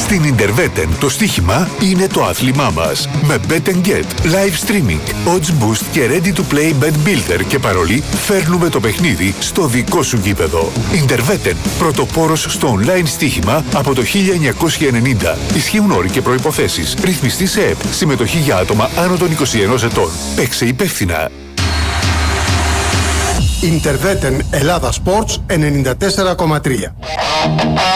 Στην Interveten το στοίχημα είναι το άθλημά μας. Με Bet & Get, live streaming, odds boost και ready to play bet builder και παρολί φέρνουμε το παιχνίδι στο δικό σου γήπεδο. Interveten, πρωτοπόρος στο online στοίχημα από το 1990. Ισχύουν όροι και προϋποθέσεις. Ρυθμιστή σε ΕΠ. Συμμετοχή για άτομα άνω των 21 ετών. Παίξε υπεύθυνα. Interveten Ελλάδα Sports 94,3.